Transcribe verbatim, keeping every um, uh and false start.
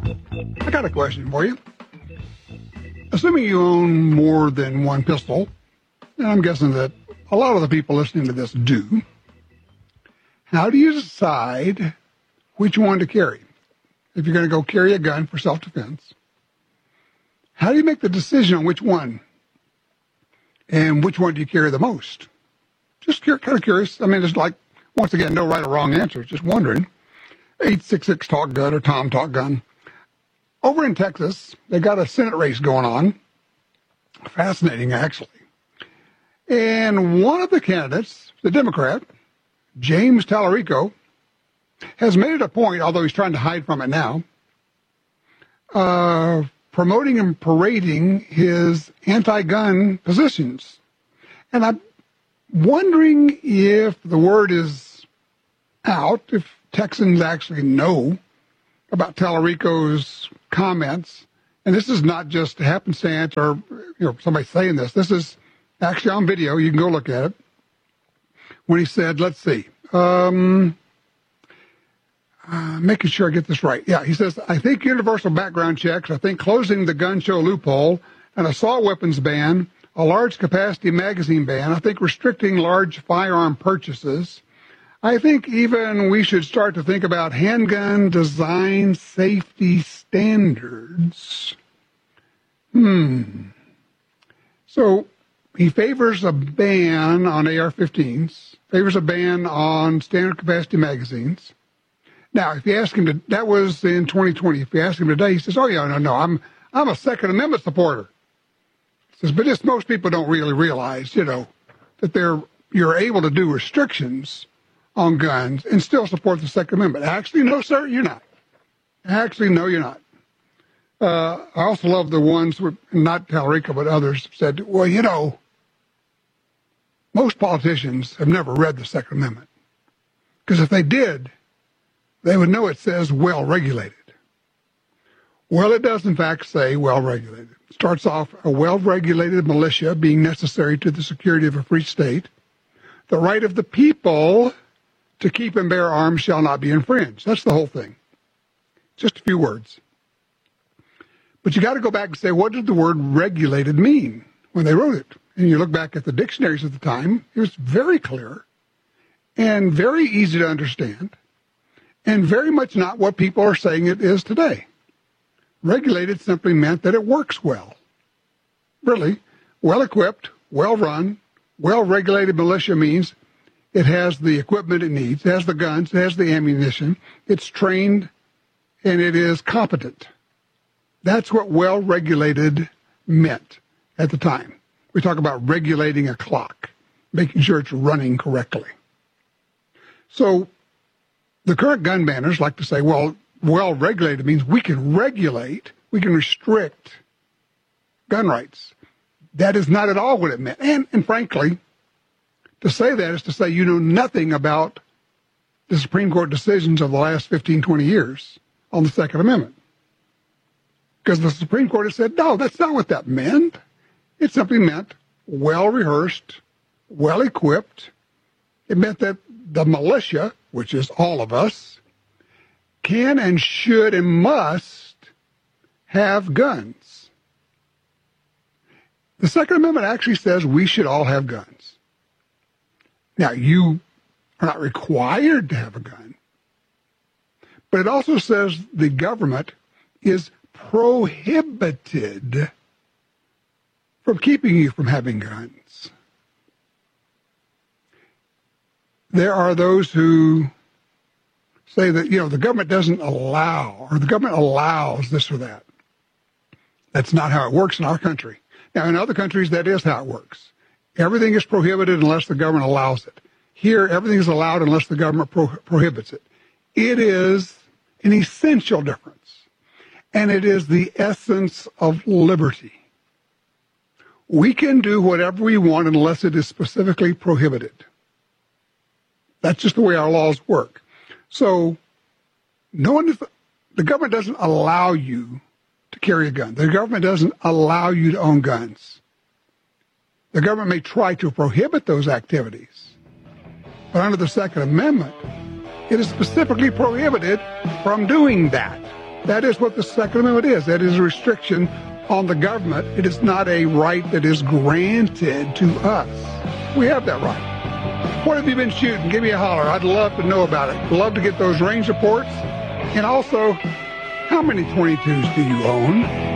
I got a question for you. Assuming you own more than one pistol, and I'm guessing that a lot of the people listening to this do, how do you decide which one to carry? If you're going to go carry a gun for self-defense, how do you make the decision on which one? And which one do you carry the most? Just kind of curious. I mean, it's like, once again, no right or wrong answer. Just wondering. eight six six Talk Gun or Tom Talk Gun. Over in Texas, they got a Senate race going on. Fascinating, actually. And one of the candidates, the Democrat, James Tallarico, has made it a point, although he's trying to hide from it now, uh, promoting and parading his anti-gun positions. And I'm wondering if the word is out, if Texans actually know about Tallarico's comments. And this is not just happenstance or you know somebody saying this. This is actually on video. You can go look at it. When he said, let's see, um, uh, making sure I get this right. Yeah, he says, I think universal background checks, I think closing the gun show loophole, an assault weapons ban, a large capacity magazine ban, I think restricting large firearm purchases. I think even we should start to think about handgun design safety standards. Hmm. So he favors a ban on A R fifteens, favors a ban on standard capacity magazines. Now, if you ask him to, that was in twenty twenty. If you ask him today, he says, oh, yeah, no, no, I'm I'm a Second Amendment supporter. He says, but just most people don't really realize, you know, that they're you're able to do restrictions on guns and still support the Second Amendment. Actually, no, sir, you're not. Actually, no, you're not. Uh, I also love the ones, with, not Tallarico, but others, said, well, you know, most politicians have never read the Second Amendment. Because if they did, they would know it says well-regulated. Well, it does, in fact, say well-regulated. It starts off a well-regulated militia being necessary to the security of a free state. The right of the people to keep and bear arms shall not be infringed. That's the whole thing. Just a few words. But you got to go back and say, what did the word regulated mean when they wrote it? And you look back at the dictionaries at the time, it was very clear and very easy to understand and very much not what people are saying it is today. Regulated simply meant that it works well. Really, well-equipped, well-run, well-regulated militia means it has the equipment it needs, it has the guns, it has the ammunition, it's trained, and it is competent. That's what well-regulated meant at the time. We talk about regulating a clock, making sure it's running correctly. So the current gun banners like to say, well, well-regulated means we can regulate, we can restrict gun rights. That is not at all what it meant. And, and frankly, to say that is to say you know nothing about the Supreme Court decisions of the last fifteen, twenty years on the Second Amendment. Because the Supreme Court has said, no, that's not what that meant. It simply meant well-rehearsed, well-equipped. It meant that the militia, which is all of us, can and should and must have guns. The Second Amendment actually says we should all have guns. Now, you are not required to have a gun, but it also says the government is prohibited from keeping you from having guns. There are those who say that, you know, the government doesn't allow, or the government allows this or that. That's not how it works in our country. Now, in other countries, that is how it works. Everything is prohibited unless the government allows it. Here, everything is allowed unless the government pro- prohibits it. It is an essential difference, and it is the essence of liberty. We can do whatever we want unless it is specifically prohibited. That's just the way our laws work. So, no one is, the government doesn't allow you to carry a gun. The government doesn't allow you to own guns. The government may try to prohibit those activities, but under the Second Amendment, it is specifically prohibited from doing that. That is what the Second Amendment is. That is a restriction on the government. It is not a right that is granted to us. We have that right. What have you been shooting? Give me a holler. I'd love to know about it. Love to get those range reports. And also, how many twenty-twos do you own?